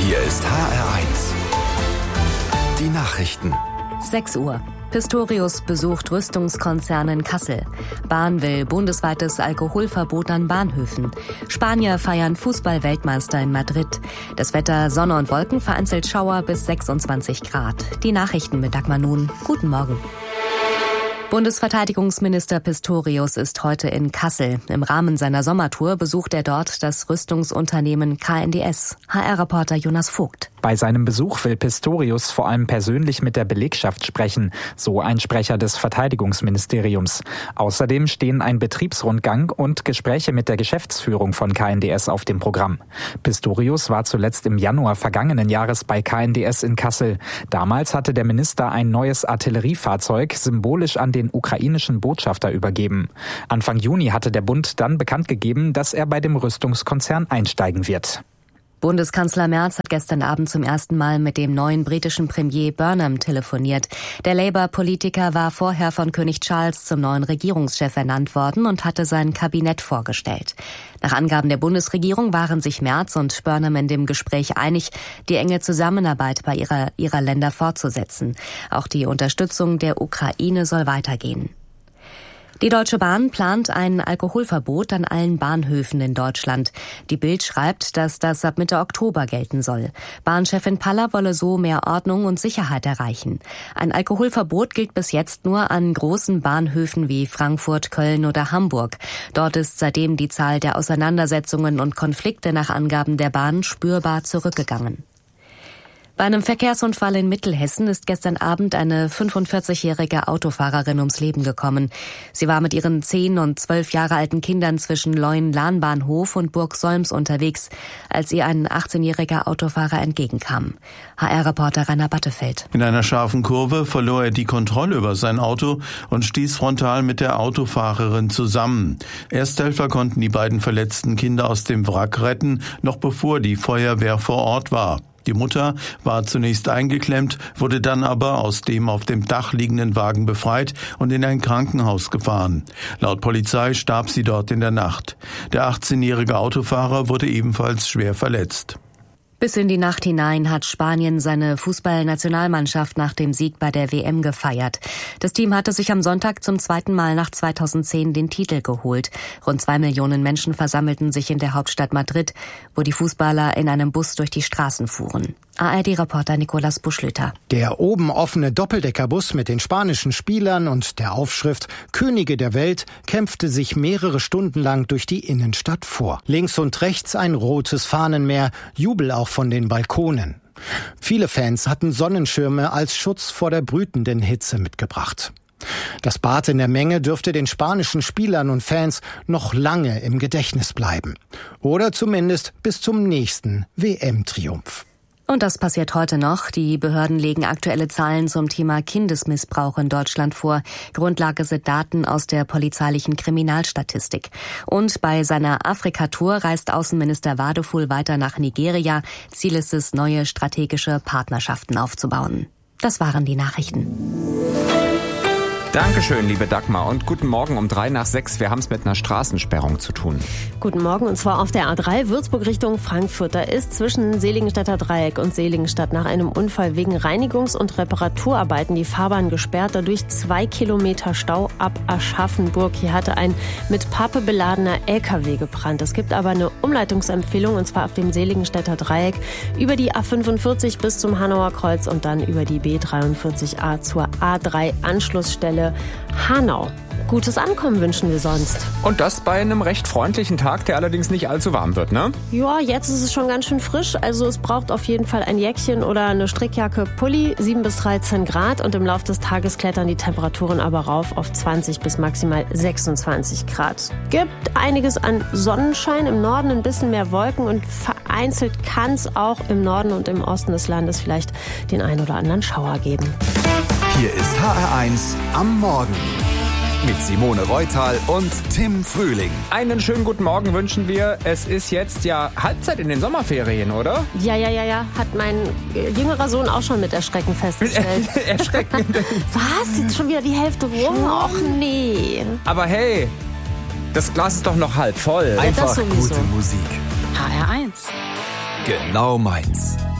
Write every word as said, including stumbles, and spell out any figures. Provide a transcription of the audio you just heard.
Hier ist H R eins. Die Nachrichten. sechs Uhr. Pistorius besucht Rüstungskonzern in Kassel. Bahn will bundesweites Alkoholverbot an Bahnhöfen. Spanier feiern Fußball-Weltmeister in Madrid. Das Wetter Sonne und Wolken, vereinzelt Schauer bis sechsundzwanzig Grad. Die Nachrichten mit Dagmar Nun. Guten Morgen. Bundesverteidigungsminister Pistorius ist heute in Kassel. Im Rahmen seiner Sommertour besucht er dort das Rüstungsunternehmen K N D S. H R-Reporter Jonas Vogt. Bei seinem Besuch will Pistorius vor allem persönlich mit der Belegschaft sprechen, so ein Sprecher des Verteidigungsministeriums. Außerdem stehen ein Betriebsrundgang und Gespräche mit der Geschäftsführung von K N D S auf dem Programm. Pistorius war zuletzt im Januar vergangenen Jahres bei K N D S in Kassel. Damals hatte der Minister ein neues Artilleriefahrzeug symbolisch an den ukrainischen Botschafter übergeben. Anfang Juni hatte der Bund dann bekannt gegeben, dass er bei dem Rüstungskonzern einsteigen wird. Bundeskanzler Merz hat gestern Abend zum ersten Mal mit dem neuen britischen Premier Burnham telefoniert. Der Labour-Politiker war vorher von König Charles zum neuen Regierungschef ernannt worden und hatte sein Kabinett vorgestellt. Nach Angaben der Bundesregierung waren sich Merz und Burnham in dem Gespräch einig, die enge Zusammenarbeit bei ihrer, ihrer Länder fortzusetzen. Auch die Unterstützung der Ukraine soll weitergehen. Die Deutsche Bahn plant ein Alkoholverbot an allen Bahnhöfen in Deutschland. Die Bild schreibt, dass das ab Mitte Oktober gelten soll. Bahnchefin Paller wolle so mehr Ordnung und Sicherheit erreichen. Ein Alkoholverbot gilt bis jetzt nur an großen Bahnhöfen wie Frankfurt, Köln oder Hamburg. Dort ist seitdem die Zahl der Auseinandersetzungen und Konflikte nach Angaben der Bahn spürbar zurückgegangen. Bei einem Verkehrsunfall in Mittelhessen ist gestern Abend eine fünfundvierzigjährige Autofahrerin ums Leben gekommen. Sie war mit ihren zehn und zwölf Jahre alten Kindern zwischen Leuen-Lahnbahnhof und Burg Solms unterwegs, als ihr ein achtzehnjähriger Autofahrer entgegenkam. H R-Reporter Rainer Battefeld. In einer scharfen Kurve verlor er die Kontrolle über sein Auto und stieß frontal mit der Autofahrerin zusammen. Ersthelfer konnten die beiden verletzten Kinder aus dem Wrack retten, noch bevor die Feuerwehr vor Ort war. Die Mutter war zunächst eingeklemmt, wurde dann aber aus dem auf dem Dach liegenden Wagen befreit und in ein Krankenhaus gefahren. Laut Polizei starb sie dort in der Nacht. Der achtzehnjährige Autofahrer wurde ebenfalls schwer verletzt. Bis in die Nacht hinein hat Spanien seine Fußballnationalmannschaft nach dem Sieg bei der W M gefeiert. Das Team hatte sich am Sonntag zum zweiten Mal nach zweitausendzehn den Titel geholt. Rund zwei Millionen Menschen versammelten sich in der Hauptstadt Madrid, wo die Fußballer in einem Bus durch die Straßen fuhren. A R D-Reporter Nicolas Buschlüter. Der oben offene Doppeldeckerbus mit den spanischen Spielern und der Aufschrift Könige der Welt kämpfte sich mehrere Stunden lang durch die Innenstadt vor. Links und rechts ein rotes Fahnenmeer, Jubel auch von den Balkonen. Viele Fans hatten Sonnenschirme als Schutz vor der brütenden Hitze mitgebracht. Das Bad in der Menge dürfte den spanischen Spielern und Fans noch lange im Gedächtnis bleiben. Oder zumindest bis zum nächsten W M-Triumph. Und das passiert heute noch. Die Behörden legen aktuelle Zahlen zum Thema Kindesmissbrauch in Deutschland vor. Grundlage sind Daten aus der polizeilichen Kriminalstatistik. Und bei seiner Afrika-Tour reist Außenminister Wadeful weiter nach Nigeria. Ziel ist es, neue strategische Partnerschaften aufzubauen. Das waren die Nachrichten. Dankeschön, liebe Dagmar, und guten Morgen um drei nach sechs. Wir haben es mit einer Straßensperrung zu tun. Guten Morgen, und zwar auf der A drei Würzburg Richtung Frankfurt. Da ist zwischen Seligenstadter Dreieck und Seligenstadt nach einem Unfall wegen Reinigungs- und Reparaturarbeiten die Fahrbahn gesperrt. Dadurch zwei Kilometer Stau ab Aschaffenburg. Hier hatte ein mit Pappe beladener L K W gebrannt. Es gibt aber eine Umleitungsempfehlung, und zwar auf dem Seligenstädter Dreieck über die A fünfundvierzig bis zum Hanauer Kreuz und dann über die B dreiundvierzig A zur A drei Anschlussstelle Hanau. Gutes Ankommen wünschen wir sonst. Und das bei einem recht freundlichen Tag, der allerdings nicht allzu warm wird, ne? Ja, jetzt ist es schon ganz schön frisch. Also es braucht auf jeden Fall ein Jäckchen oder eine Strickjacke, Pulli, sieben bis dreizehn Grad. Und im Laufe des Tages klettern die Temperaturen aber rauf auf zwanzig bis maximal sechsundzwanzig Grad. Gibt einiges an Sonnenschein, im Norden ein bisschen mehr Wolken und vereinzelt kann es auch im Norden und im Osten des Landes vielleicht den einen oder anderen Schauer geben. Hier ist H R eins am Morgen mit Simone Reutal und Tim Frühling. Einen schönen guten Morgen wünschen wir. Es ist jetzt ja Halbzeit in den Sommerferien, oder? Ja, ja, ja, ja. Hat mein jüngerer Sohn auch schon mit Erschrecken festgestellt. Erschrecken? Was? Jetzt schon wieder die Hälfte rum? Och nee. Aber hey, das Glas ist doch noch halb voll. Einfach ja, das sowieso. Gute Musik. H R eins. Genau meins.